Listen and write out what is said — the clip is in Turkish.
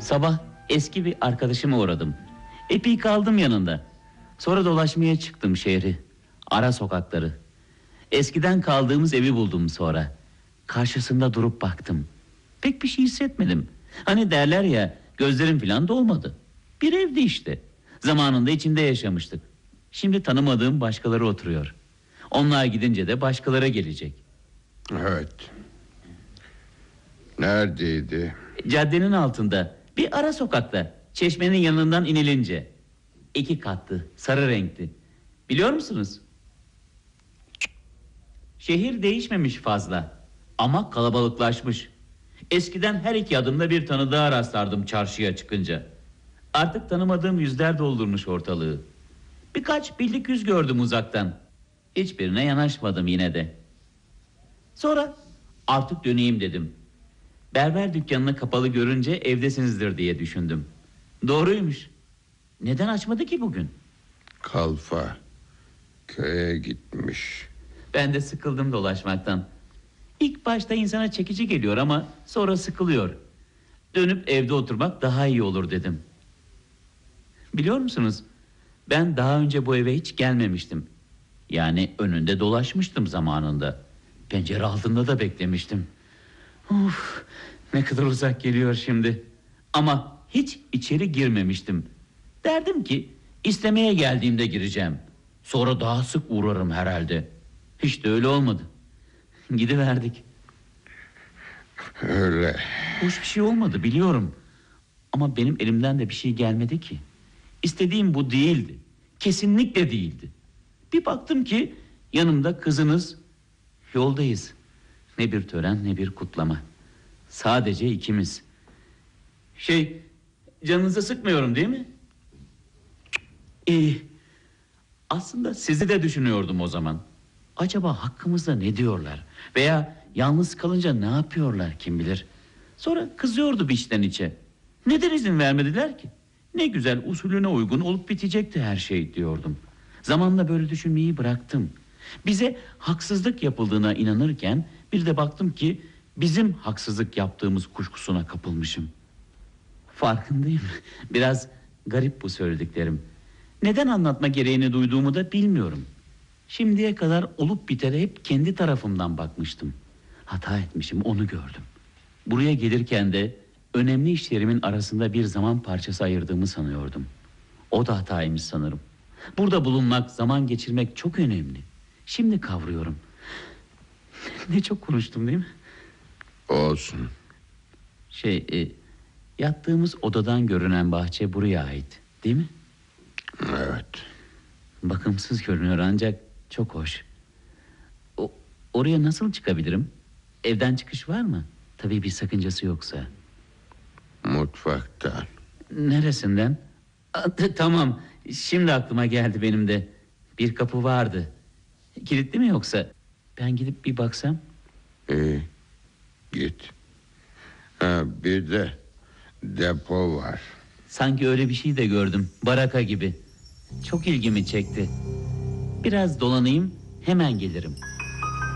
Sabah eski bir arkadaşıma uğradım. Epey kaldım yanında. Sonra dolaşmaya çıktım şehri. Ara sokakları. Eskiden kaldığımız evi buldum sonra. Karşısında durup baktım. Pek bir şey hissetmedim. Hani derler ya, gözlerim falan dolmadı. Bir evdi işte. Zamanında içinde yaşamıştık. Şimdi tanımadığım başkaları oturuyor. Onlar gidince de başkaları gelecek. Evet. Neredeydi? Caddenin altında, bir ara sokakta, çeşmenin yanından inilince. 2 katlı, sarı renkli. Biliyor musunuz? Şehir değişmemiş fazla ama kalabalıklaşmış. Eskiden her 2 adımda bir tanıdığa rastlardım çarşıya çıkınca. Artık tanımadığım yüzler doldurmuş ortalığı. Birkaç bildik yüz gördüm uzaktan. Hiçbirine yanaşmadım yine de. Sonra artık döneyim dedim. Berber dükkanını kapalı görünce evdesinizdir diye düşündüm. Doğruymuş. Neden açmadı ki bugün? Kalfa köye gitmiş. Ben de sıkıldım dolaşmaktan. İlk başta insana çekici geliyor ama sonra sıkılıyor. Dönüp evde oturmak daha iyi olur dedim. Biliyor musunuz? Ben daha önce bu eve hiç gelmemiştim. Yani önünde dolaşmıştım zamanında. Pencere altında da beklemiştim. Of, ne kadar uzak geliyor şimdi. Ama hiç içeri girmemiştim. Derdim ki istemeye geldiğimde gireceğim. Sonra daha sık uğrarım herhalde. Hiç de öyle olmadı. Gidiverdik. Öyle. Hoş bir şey olmadı biliyorum. Ama benim elimden de bir şey gelmedi ki. İstediğim bu değildi. Kesinlikle değildi. Bir baktım ki yanımda kızınız. Yoldayız. Ne bir tören ne bir kutlama. Sadece ikimiz. Canınızı sıkmıyorum değil mi? İyi. Aslında sizi de düşünüyordum o zaman. Acaba hakkımızda ne diyorlar? Veya yalnız kalınca ne yapıyorlar kim bilir? Sonra kızıyordu içten içe. Neden izin vermediler ki? Ne güzel usulüne uygun olup bitecekti her şey diyordum. Zamanla böyle düşünmeyi bıraktım. Bize haksızlık yapıldığına inanırken bir de baktım ki bizim haksızlık yaptığımız kuşkusuna kapılmışım. Farkındayım. Biraz garip bu söylediklerim. Neden anlatma gereğini duyduğumu da bilmiyorum. Şimdiye kadar olup bitere hep kendi tarafımdan bakmıştım. Hata etmişim, onu gördüm. Buraya gelirken de önemli işlerimin arasında bir zaman parçası ayırdığımı sanıyordum. O da hataymış sanırım. Burada bulunmak, zaman geçirmek çok önemli. Şimdi kavruyorum. Ne çok konuştum değil mi? Olsun. Yattığımız odadan görünen bahçe buraya ait, değil mi? Evet. Bakımsız görünüyor ancak çok hoş. Oraya nasıl çıkabilirim? Evden çıkış var mı? Tabii bir sakıncası yoksa. Mutfaktan. Neresinden? Tamam, şimdi aklıma geldi benim de. Bir kapı vardı. Kilitli mi yoksa? Ben gidip bir baksam. İyi. Git. Bir de depo var. Sanki öyle bir şey de gördüm. Baraka gibi. Çok ilgimi çekti. Biraz dolanayım, hemen gelirim.